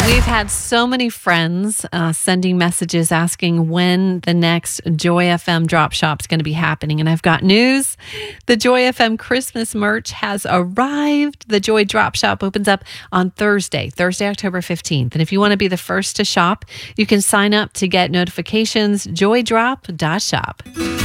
We've had so many friends sending messages asking when the next Joy FM drop shop is going to be happening. And I've got news. The Joy FM Christmas merch has arrived. The Joy Drop Shop opens up on Thursday, October 15th. And if you want to be the first to shop, you can sign up to get notifications, joydrop.shop.